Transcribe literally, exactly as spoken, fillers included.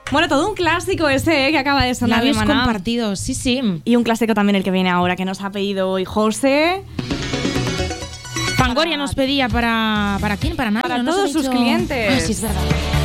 Bueno, todo un clásico ese, ¿eh? Que acaba de sonar de Labios Maná. compartidos, sí, sí. Y un clásico también el que viene ahora, que nos ha pedido hoy José. Fangoria nos pedía para... ¿Para quién? Para nadie. Para ¿no? Nos todos ha sus dicho- clientes. Ah, sí, es verdad.